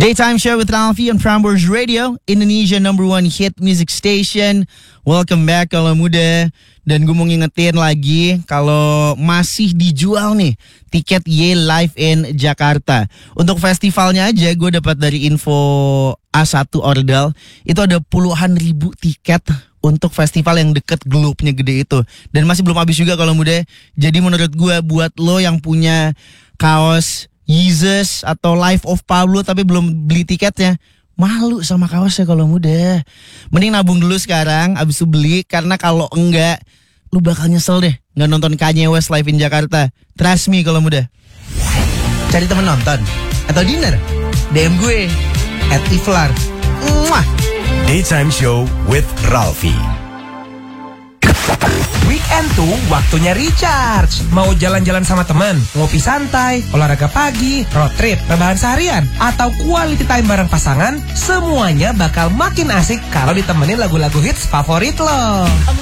Daytime Show with Ralphie on Prambors Radio, Indonesia #1 hit music station. Welcome back kalau muda. Dan gue mau ngingetin lagi kalau masih dijual nih tiket Ye Live in Jakarta. Untuk festivalnya aja gue dapat dari info A1 Ordal, itu ada puluhan ribu tiket untuk festival yang deket Globe-nya gede itu. Dan masih belum habis juga kalau muda. Jadi menurut gue buat lo yang punya kaos Yeezus atau Life of Pablo tapi belum beli tiketnya, malu sama kaosnya kalau muda. Mending nabung dulu sekarang, abis itu beli. Karena kalau enggak, lu bakal nyesel deh nggak nonton Kanye West Live in Jakarta. Trust me kalau muda. Cari temen nonton atau dinner, DM gue @iflar. Daytime Show with Ralphie. Weekend tuh waktunya recharge. Mau jalan-jalan sama teman, ngopi santai, olahraga pagi, road trip, rebahan seharian, atau quality time bareng pasangan, semuanya bakal makin asik kalau ditemenin lagu-lagu hits favorit lo.